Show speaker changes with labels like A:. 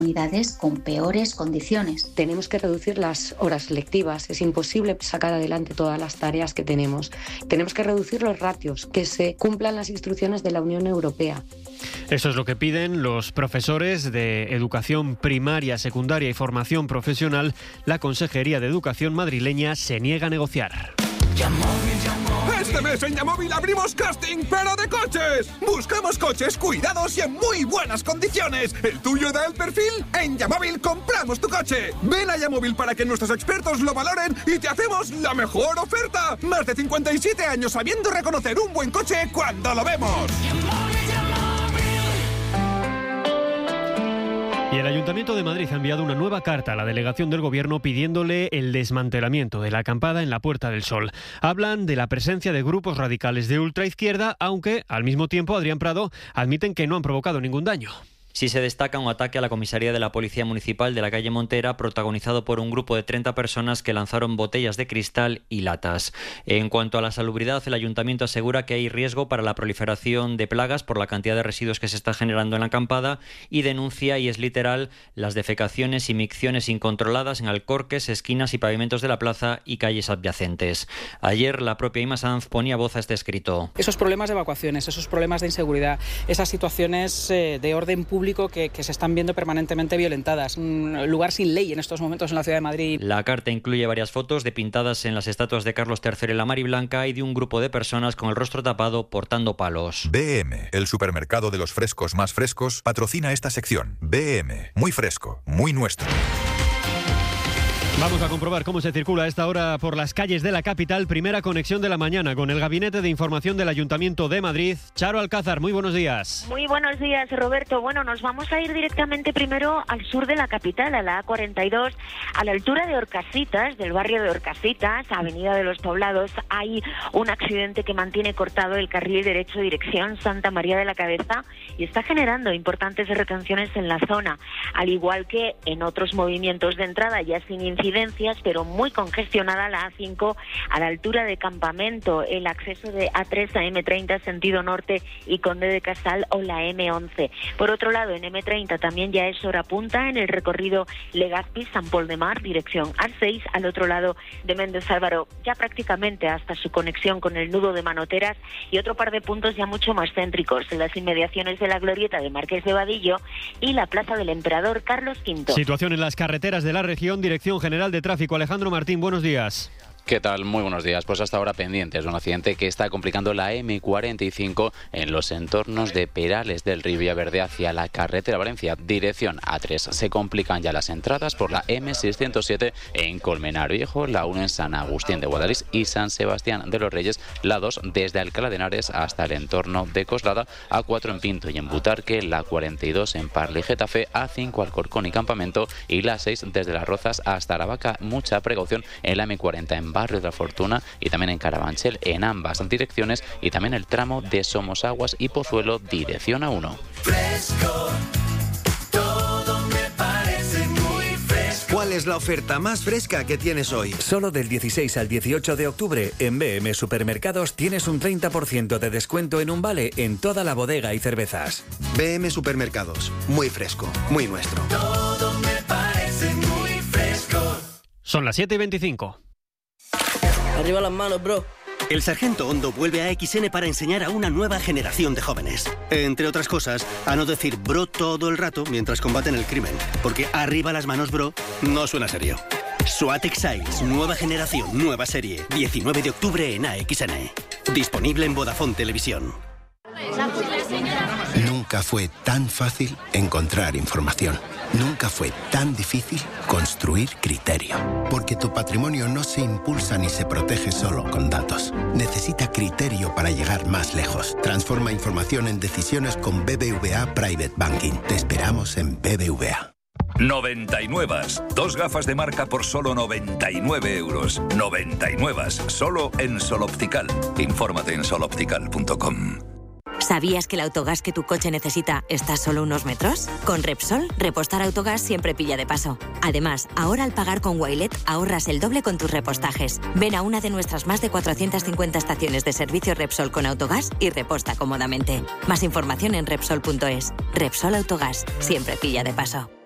A: unidades con peores condiciones.
B: Tenemos que reducir las horas lectivas, es imposible sacar adelante todas las tareas que tenemos. Tenemos que reducir los ratios, que se cumplan las instrucciones de la Unión Europea.
C: Eso es lo que piden los profesores de educación primaria, secundaria y formación profesional. La Consejería de Educación madrileña se niega a negociar.
D: Este mes en Yamóvil abrimos casting, pero de coches. Buscamos coches cuidados y en muy buenas condiciones. ¿El tuyo da el perfil? En Yamóvil compramos tu coche. Ven a Yamóvil para que nuestros expertos lo valoren y te hacemos la mejor oferta. Más de 57 años sabiendo reconocer un buen coche cuando lo vemos.
C: Y el Ayuntamiento de Madrid ha enviado una nueva carta a la delegación del Gobierno pidiéndole el desmantelamiento de la acampada en la Puerta del Sol. Hablan de la presencia de grupos radicales de ultraizquierda, aunque al mismo tiempo Adrián Prado admiten que no han provocado ningún daño.
E: Sí se destaca un ataque a la comisaría de la Policía Municipal de la calle Montera, protagonizado por un grupo de 30 personas que lanzaron botellas de cristal y latas. En cuanto a la salubridad, el Ayuntamiento asegura que hay riesgo para la proliferación de plagas por la cantidad de residuos que se está generando en la acampada y denuncia, y es literal, las defecaciones y micciones incontroladas en alcorques, esquinas y pavimentos de la plaza y calles adyacentes. Ayer la propia Ima Sanz ponía voz a este escrito.
F: Esos problemas de evacuaciones, esos problemas de inseguridad, esas situaciones de orden público que se están viendo permanentemente violentadas. Un lugar sin ley en estos momentos en la ciudad de Madrid.
E: La carta incluye varias fotos de pintadas en las estatuas de Carlos III y la Mariblanca y de un grupo de personas con el rostro tapado portando palos.
G: BM, el supermercado de los frescos más frescos, patrocina esta sección. BM, muy fresco, muy nuestro.
C: Vamos a comprobar cómo se circula a esta hora por las calles de la capital. Primera conexión de la mañana con el Gabinete de Información del Ayuntamiento de Madrid. Charo Alcázar, muy buenos días.
H: Muy buenos días, Roberto. Bueno, nos vamos a ir directamente primero al sur de la capital, a la A42, a la altura de Orcasitas, del barrio de Orcasitas, Avenida de los Poblados. Hay un accidente que mantiene cortado el carril derecho dirección Santa María de la Cabeza y está generando importantes retenciones en la zona, al igual que en otros movimientos de entrada, ya sin incidencias, pero muy congestionada la A5 a la altura de Campamento, el acceso de A3 a M30 sentido norte y Conde de Casal o la M11. Por otro lado, en M30 también ya es hora punta en el recorrido Legazpi-San Pol de Mar, dirección A6, al otro lado de Méndez Álvaro, ya prácticamente hasta su conexión con el nudo de Manoteras, y otro par de puntos ya mucho más céntricos, en las inmediaciones de la glorieta de Marqués de Vadillo y la Plaza del Emperador Carlos V.
C: Situación en las carreteras de la región, Dirección General de Tráfico. Alejandro Martín, buenos días.
I: ¿Qué tal? Muy buenos días. Pues hasta ahora pendientes de un accidente que está complicando la M45 en los entornos de Perales del Río Villaverde hacia la carretera Valencia, dirección A3. Se complican ya las entradas por la M607 en Colmenar Viejo, la 1 en San Agustín de Guadalís y San Sebastián de los Reyes, la 2 desde Alcalá de Henares hasta el entorno de Coslada, A4 en Pinto y en Butarque, la 42 en Parla y Getafe, A5 Alcorcón y Campamento y la 6 desde Las Rozas hasta Aravaca. Mucha precaución en la M40 en Barrio de la Fortuna y también en Carabanchel en ambas direcciones, y también el tramo de Somosaguas y Pozuelo dirección A1.
J: Fresco, todo me parece muy fresco. ¿Cuál es la oferta más fresca que tienes hoy?
K: Solo del 16 al 18 de octubre en BM Supermercados tienes un 30% de descuento en un vale en toda la bodega y cervezas.
J: BM Supermercados, muy fresco, muy nuestro. Todo me parece muy fresco.
C: Son las 7:25.
L: Arriba las manos, bro.
M: El Sargento Hondo vuelve a XN para enseñar a una nueva generación de jóvenes. Entre otras cosas, a no decir bro todo el rato mientras combaten el crimen. Porque arriba las manos, bro, no suena serio. SWAT Exiles, nueva generación, nueva serie. 19 de octubre en AXN. Disponible en Vodafone Televisión.
N: Nunca fue tan fácil encontrar información. Nunca fue tan difícil construir criterio. Porque tu patrimonio no se impulsa ni se protege solo con datos. Necesita criterio para llegar más lejos. Transforma información en decisiones con BBVA Private Banking. Te esperamos en BBVA.
O: 99. Dos gafas de marca por solo 99 euros. 99. Solo en Sol Optical. Infórmate en soloptical.com.
P: ¿Sabías que el autogás que tu coche necesita está a solo unos metros? Con Repsol, repostar autogás siempre pilla de paso. Además, ahora al pagar con Wilet ahorras el doble con tus repostajes. Ven a una de nuestras más de 450 estaciones de servicio Repsol con autogás y reposta cómodamente. Más información en Repsol.es. Repsol Autogás, siempre pilla de paso.